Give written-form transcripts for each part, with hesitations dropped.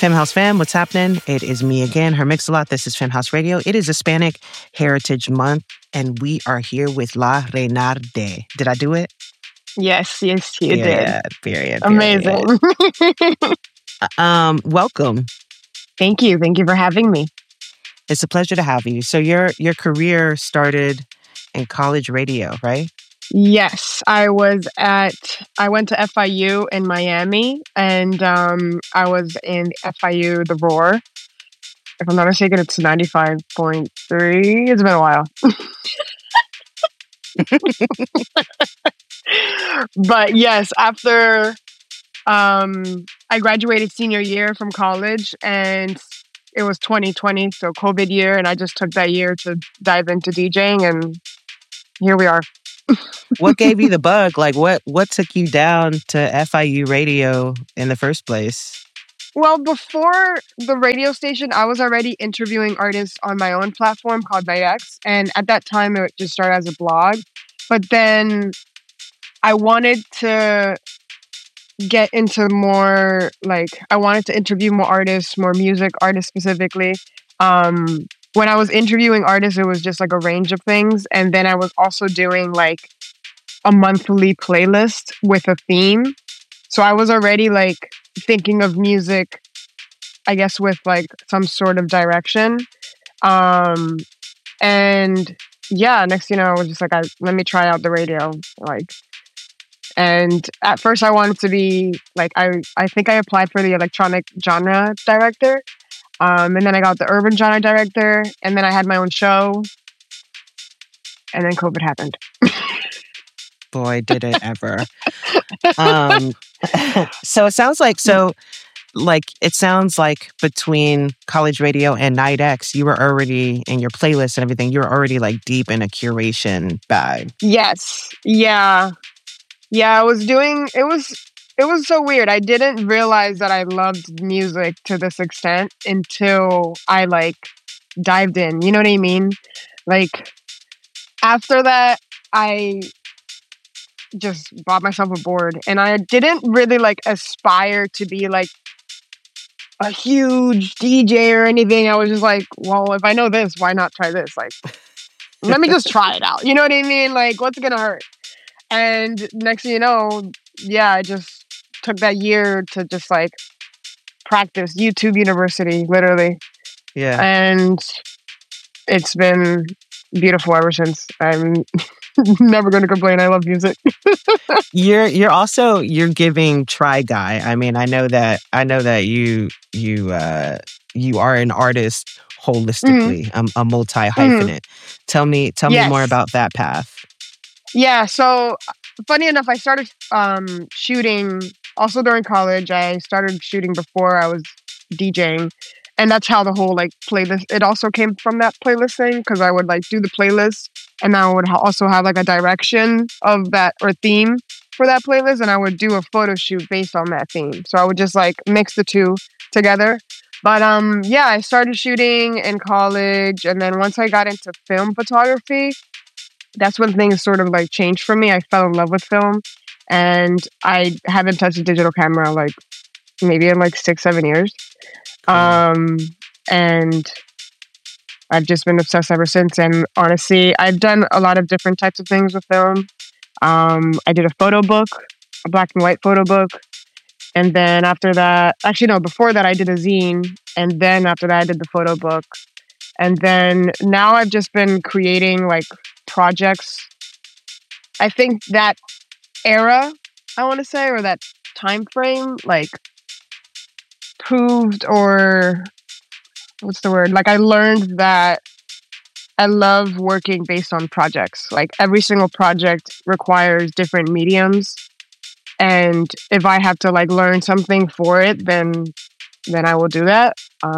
Femhouse fam, what's happening? It is me again, her Mix-a-Lot. This is Femhouse Radio. It is Hispanic Heritage Month, and we are here with La Reynarde. Did I do it? Yes, you did. Period. Amazing. Welcome. Thank you for having me. It's a pleasure to have you. So your career started in college radio, right? Yes, I went to FIU in Miami, and I was in FIU The Roar. If I'm not mistaken, it's 95.3. It's been a while. But yes, after I graduated senior year from college, and it was 2020, so COVID year, and I just took that year to dive into DJing, and here we are. What gave you the bug? Like, what took you down to FIU radio in the first place? Well, before the radio station, I was already interviewing artists on my own platform called NightX, and at that time, it just started as a blog. But then I wanted to get into more, I wanted to interview more artists, more music artists specifically. When I was interviewing artists, it was just like a range of things. And then I was also doing like a monthly playlist with a theme. So I was already like thinking of music, I guess, with like some sort of direction. And yeah, next, I was just like, let me try out the radio. And at first I wanted to be like, I think I applied for the electronic genre director. And then I got the urban genre director, and then I had my own show, and then COVID happened. Boy, did it ever. So it sounds like between college radio and NightX, you were already in your playlist and everything. You were already like deep in a curation bag. Yes. Yeah. I was doing, it was so weird. I didn't realize that I loved music to this extent until I dived in. You know what I mean? After that, I just bought myself a board, and I didn't really aspire to be a huge DJ or anything. I was just like, well, if I know this, why not try this? Let me just try it out. You know what I mean? What's it gonna hurt? And next thing you know, yeah, I just took that year to just practice YouTube University, literally. Yeah. And it's been beautiful ever since. I'm never going to complain. I love music. You're giving Try Guy. I mean, I know that you are an artist holistically, a multi-hyphenate. Tell me more about that path. Yeah, so funny enough, I started shooting also during college. I started shooting before I was DJing, and that's how the whole playlist, it also came from that playlist thing, because I would do the playlist, and I would also have a direction of that or theme for that playlist, and I would do a photo shoot based on that theme. So I would just mix the two together. But yeah, I started shooting in college, and then once I got into film photography, that's when things sort of changed for me. I fell in love with film, and I haven't touched a digital camera maybe in 6-7 years. And I've just been obsessed ever since. And honestly, I've done a lot of different types of things with film. I did a photo book, a black and white photo book. And then after that, before that I did a zine. And then after that I did the photo book. And then now I've just been creating projects. I think that era, I want to say, or that time frame, proved, or what's the word? I learned that I love working based on projects. Every single project requires different mediums. And if I have to learn something for it, then I will do that.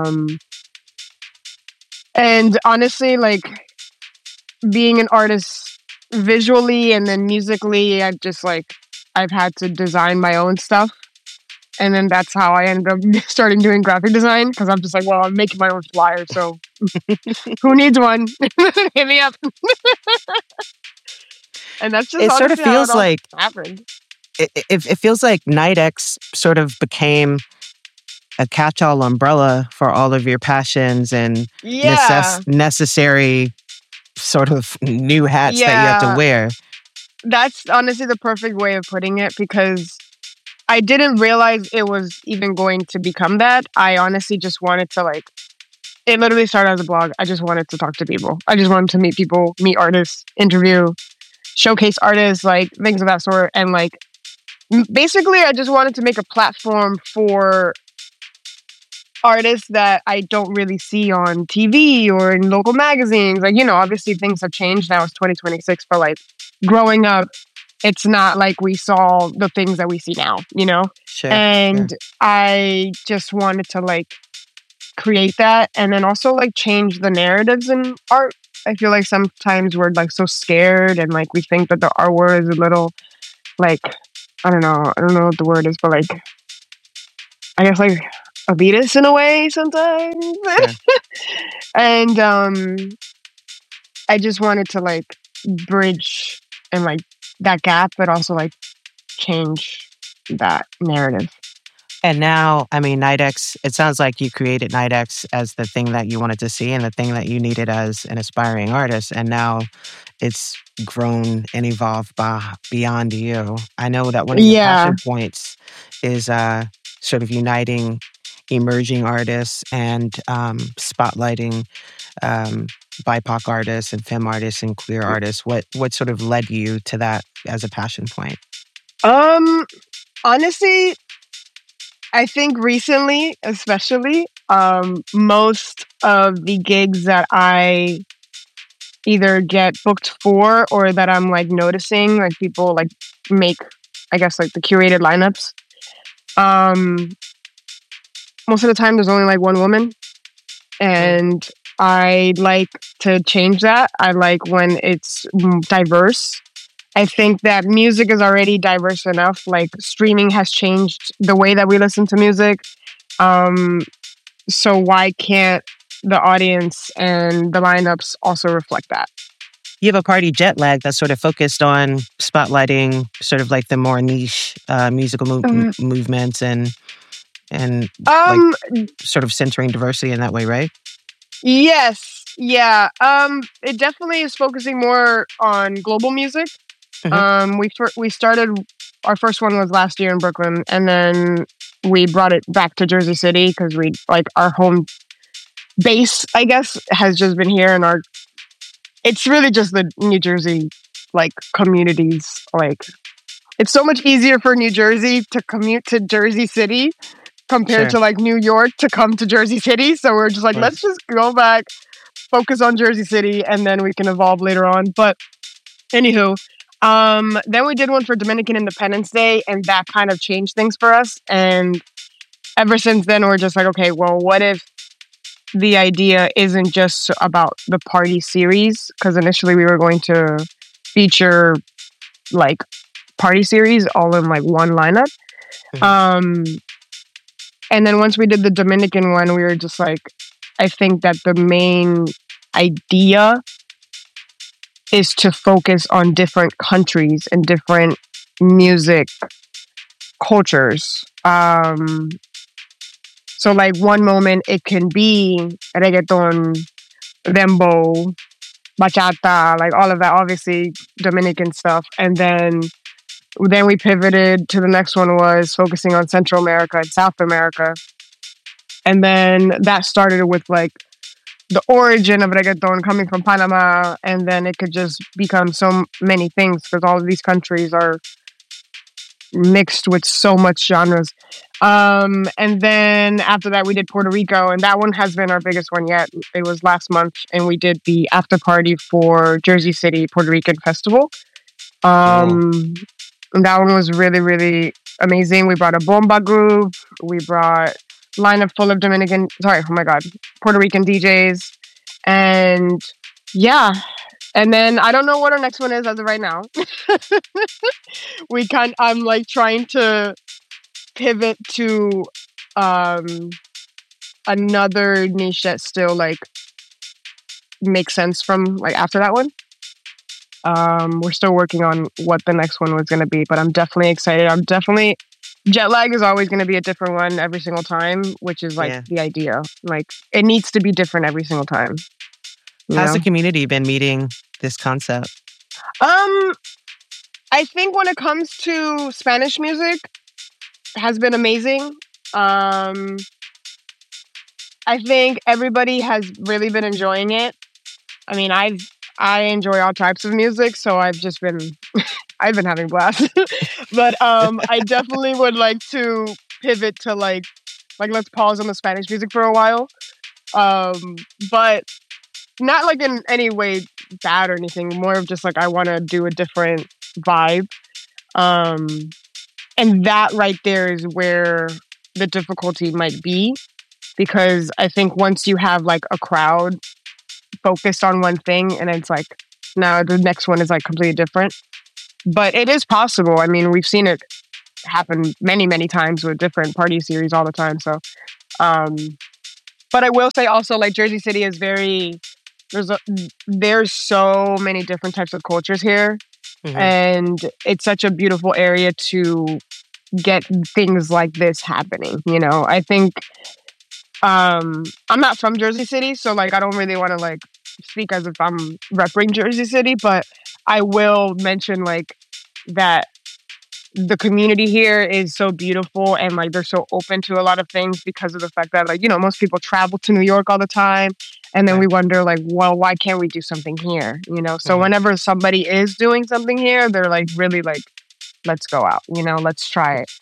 And honestly, being an artist visually and then musically, I've had to design my own stuff. And then that's how I ended up starting doing graphic design, because I'm just well, I'm making my own flyer, so who needs one? Hit me up. And that's just it sort of feels happened. It feels like NightX sort of became a catch-all umbrella for all of your passions and Yeah. necessary sort of new hats that you have to Yeah. wear. That's honestly the perfect way of putting it, because I didn't realize it was even going to become that. I honestly just wanted to like, it literally started as a blog. I just wanted to talk to people. I just wanted to meet people, meet artists, interview, showcase artists, like things of that sort. And like, basically, I just wanted to make a platform for artists that I don't really see on TV or in local magazines. Like, you know, obviously things have changed. Now it's 2026, but like growing up, it's not like we saw the things that we see now, you know? Sure. And I just wanted to like create that, and then also like change the narratives in art. I feel like sometimes we're like so scared, and like we think that the art world is a little like, I don't know what the word is, but like, I guess like elitist in a way sometimes. Yeah. And I just wanted to like bridge and like that gap, but also like change that narrative. And now, I mean, NightX, it sounds like you created NightX as the thing that you wanted to see and the thing that you needed as an aspiring artist. And now it's grown and evolved beyond you. I know that one of your passion points is sort of uniting emerging artists and spotlighting BIPOC artists and femme artists and queer artists. What sort of led you to that as a passion point? Honestly, I think recently, especially, most of the gigs that I either get booked for or that I'm like noticing, like people like make, I guess, like the curated lineups. Most of the time there's only like one woman, and I like to change that. I like when it's diverse. I think that music is already diverse enough. Like streaming has changed the way that we listen to music. So why can't the audience and the lineups also reflect that? You have a party Jet Lag that's sort of focused on spotlighting sort of like the more niche musical movements and like sort of centering diversity in that way, right? Yes. Yeah. It definitely is focusing more on global music. We started, our first one was last year in Brooklyn, and then we brought it back to Jersey City because we like our home base, I guess, has just been here, and it's really just the New Jersey like communities. Like, it's so much easier for New Jersey to commute to Jersey City compared to like New York to come to Jersey City. So we're just like, let's just go back, focus on Jersey City, and then we can evolve later on. But anywho, then we did one for Dominican Independence Day, and that kind of changed things for us. And ever since then, we're just like, okay, well, what if the idea isn't just about the party series? Because initially we were going to feature like party series all in like one lineup. And then once we did the Dominican one, we were just like, I think that the main idea is to focus on different countries and different music cultures. So like one moment it can be reggaeton, dembow, bachata, like all of that, obviously Dominican stuff. And then we pivoted to the next one was focusing on Central America and South America. And then that started with like the origin of reggaeton coming from Panama, and then it could just become so many things because all of these countries are mixed with so much genres. And then after that, we did Puerto Rico, and that one has been our biggest one yet. It was last month, and we did the after party for Jersey City Puerto Rican Festival. And that one was really, really amazing. We brought a bomba group. We brought lineup full of Puerto Rican DJs. And yeah. And then I don't know what our next one is as of right now. I'm like trying to pivot to another niche that still like makes sense from like after that one. We're still working on what the next one was going to be, but I'm definitely excited. I'm definitely jet lag is always going to be a different one every single time, which is like the idea. Like it needs to be different every single time. How's the community been meeting this concept? I think when it comes to Spanish music, has been amazing. I think everybody has really been enjoying it. I mean, I enjoy all types of music, so I've just been I've been having blast. But I definitely would like to pivot to like let's pause on the Spanish music for a while. But not like in any way bad or anything, more of just like I want to do a different vibe. And that right there is where the difficulty might be, because I think once you have like a crowd focused on one thing and it's like now the next one is like completely different. But it is possible. I mean, we've seen it happen many, many times with different party series all the time. So, but I will say also like Jersey City is there's so many different types of cultures here. Mm-hmm. And it's such a beautiful area to get things like this happening. You know, I think I'm not from Jersey City, so like I don't really want to like speak as if I'm repping Jersey City, but I will mention like that the community here is so beautiful and like they're so open to a lot of things because of the fact that like, you know, most people travel to New York all the time. And then we wonder like, well, why can't we do something here? You know, so whenever somebody is doing something here, they're like really like, let's go out, you know, let's try it.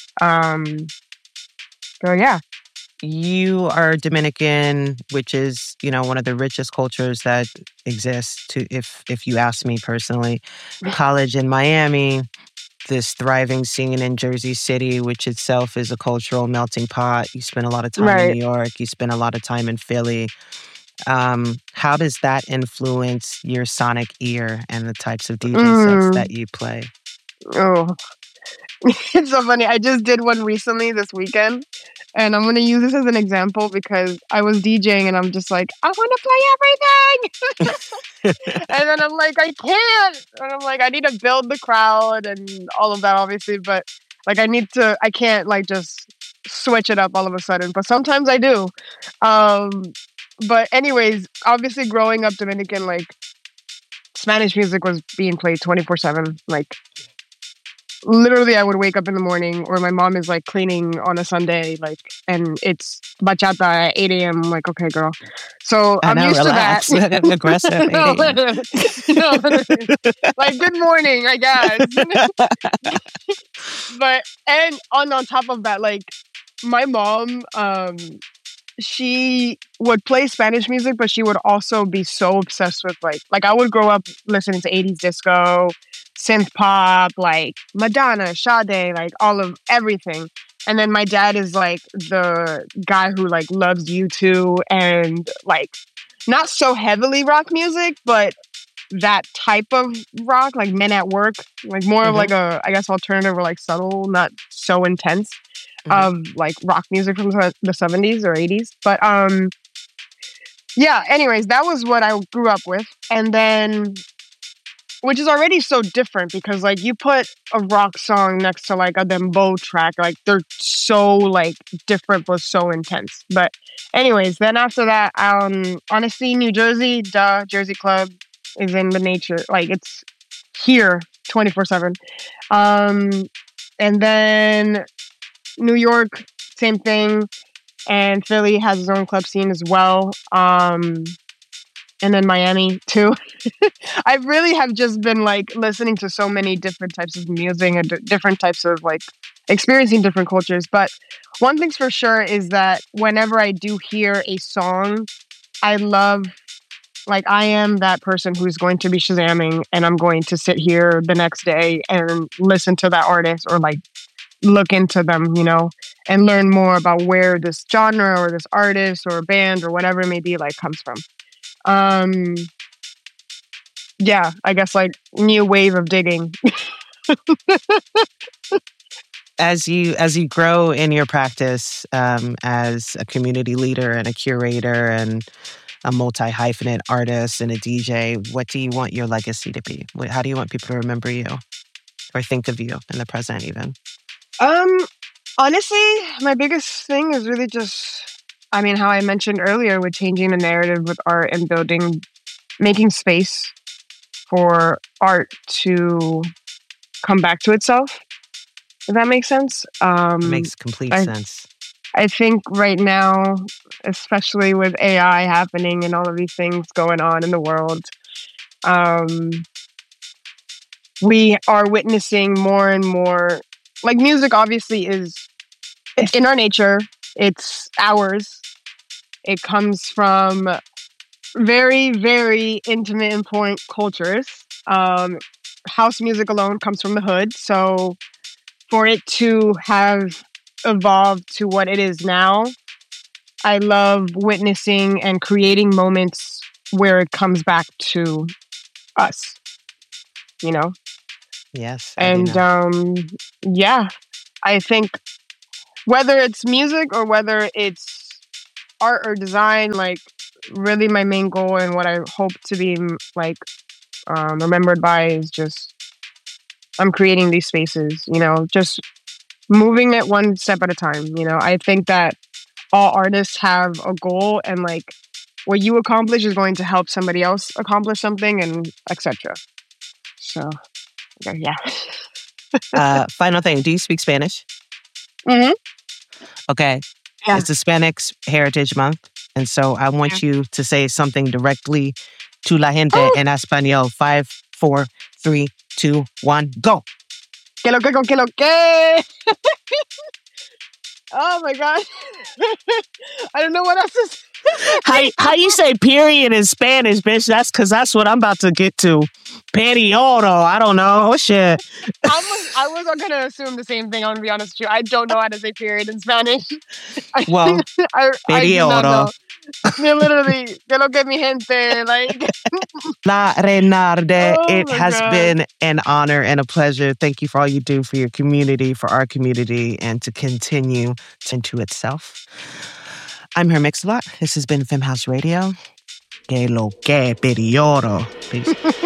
So yeah. You are Dominican, which is, you know, one of the richest cultures that exists to, if you ask me personally. College in Miami, this thriving scene in Jersey City, which itself is a cultural melting pot. You spend a lot of time in New York. You spend a lot of time in Philly. How does that influence your sonic ear and the types of DJ sets that you play? Oh, it's so funny. I just did one recently this weekend, and I'm going to use this as an example because I was DJing and I'm just like, I want to play everything. And then I'm like, I can't. And I'm like, I need to build the crowd and all of that, obviously. But like, I can't like just switch it up all of a sudden. But sometimes I do. But anyways, obviously growing up Dominican, like Spanish music was being played 24/7. Like literally I would wake up in the morning or my mom is like cleaning on a Sunday, like, and it's bachata at 8 a.m. I'm like, okay, girl. So I'm used relax. to that. Aggressive. No, like good morning, I guess. But, and on top of that, like my mom, she would play Spanish music, but she would also be so obsessed with like I would grow up listening to 80s disco, synth pop, like Madonna, Sade, like all of everything. And then my dad is like the guy who like loves U2 and like not so heavily rock music, but that type of rock, like Men at Work, like more of like a, I guess, alternative or like subtle, not so intense. Of like rock music from the 70s or 80s. But yeah, anyways, that was what I grew up with. And then, which is already so different because like you put a rock song next to like a dembow track, like they're so like different but so intense. But anyways, then after that, honestly, New Jersey, Jersey Club is in the nature, like it's here 24/7. And then New York, same thing. And Philly has its own club scene as well. And then Miami too. I really have just been like listening to so many different types of music and different types of like experiencing different cultures. But one thing's for sure is that whenever I do hear a song, I love, like I am that person who's going to be Shazamming and I'm going to sit here the next day and listen to that artist or like look into them, you know, and learn more about where this genre or this artist or band or whatever it may be like comes from. Yeah, I guess like new wave of digging. As you grow in your practice as a community leader and a curator and a multi-hyphenate artist and a DJ, what do you want your legacy to be? How do you want people to remember you or think of you in the present even? Honestly, my biggest thing is really just, I mean, how I mentioned earlier with changing the narrative with art and making space for art to come back to itself. If that makes sense. It makes complete sense. I think right now, especially with AI happening and all of these things going on in the world, we are witnessing more and more. Like music, obviously, it's in our nature. It's ours. It comes from very, very intimate and important cultures. House music alone comes from the hood, so for it to have evolved to what it is now, I love witnessing and creating moments where it comes back to us, you know? Yes. And yeah, I think whether it's music or whether it's art or design, like really my main goal and what I hope to be like remembered by is just I'm creating these spaces, you know, just moving it one step at a time. You know, I think that all artists have a goal, and like what you accomplish is going to help somebody else accomplish something, and etc. So, yeah. Final thing. Do you speak Spanish? Mm-hmm. Okay. Yeah. It's Hispanics Heritage Month. And so I want you to say something directly to la gente en español. 5, 4, 3, 2, 1, go. Que lo que. Oh my God. I don't know what else to say. How you say period in Spanish, bitch? That's because that's what I'm about to get to. Periodo. I don't know. Oh, shit. I was going to assume the same thing. I'm going to be honest with you. I don't know how to say period in Spanish. Well, periodo. Literally, que lo que mi gente, like. La Renarde, it has God. been an honor and a pleasure. Thank you for all you do for your community, for our community, and to continue into itself. I'm her Mix-a-Lot. This has been Femme House Radio. Que lo que periodo. Peace.